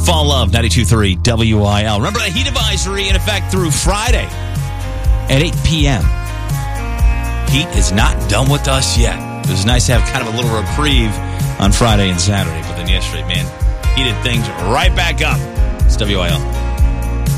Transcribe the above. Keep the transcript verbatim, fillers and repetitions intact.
Fall Love, ninety-two point three W I L. Remember, a heat advisory in effect through Friday at eight p.m. Heat is not done with us yet. It was nice to have kind of a little reprieve on Friday and Saturday, but then yesterday, man, heated things right back up. It's W I L.